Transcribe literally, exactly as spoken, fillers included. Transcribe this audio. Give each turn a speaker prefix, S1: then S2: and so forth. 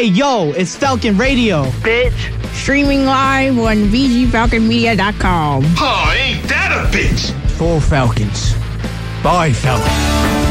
S1: Hey, yo, it's Falcon Radio.
S2: Bitch.
S3: Streaming live on V G Falcon Media dot com.
S4: Oh, ain't that a bitch?
S1: For Falcons. By Falcons.